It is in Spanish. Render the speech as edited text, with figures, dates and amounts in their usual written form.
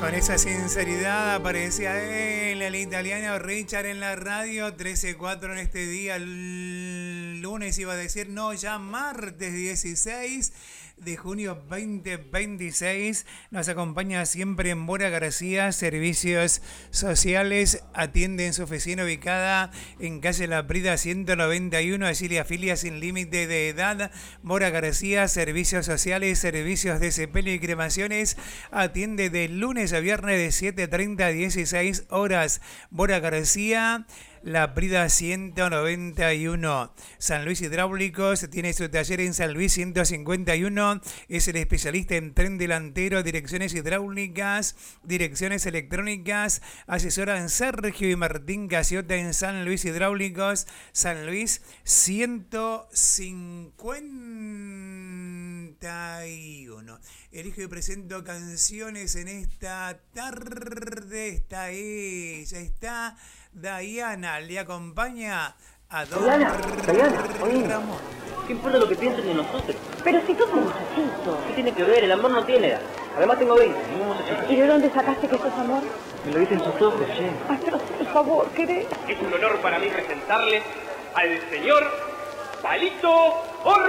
Con esa sinceridad aparecía él, el italiano Richard en la radio, 13:04 en este día, lunes iba a decir, no, ya martes 16 de junio 2026. Nos acompaña siempre Mora García, Servicios Sociales, atiende en su oficina ubicada en calle La Prida 191, Asilia Filia sin límite de edad. Mora García, Servicios Sociales, Servicios de sepelio y cremaciones, atiende de lunes a viernes de 7:30 a 16 horas. Mora García, La Prida 191. San Luis Hidráulicos tiene su taller en San Luis 151. Es el especialista en tren delantero, direcciones hidráulicas, direcciones electrónicas. Asesoran Sergio y Martín Casiota en San Luis Hidráulicos. San Luis 151. Elijo y presento canciones en esta tarde. Está ella, está Diana, le acompaña a Don Diana, oye, Ramón. ¿Qué importa lo que piensen de nosotros? Pero si sos un muchachito. ¿Qué tiene que ver? El amor no tiene edad. Además tengo 20, ningún muchachito. ¿Y de dónde sacaste que sos amor? Me lo viste en sus ojos, che. Ay, pero por favor, ¿querés? Es un honor para mí presentarles al señor Palito Orrego.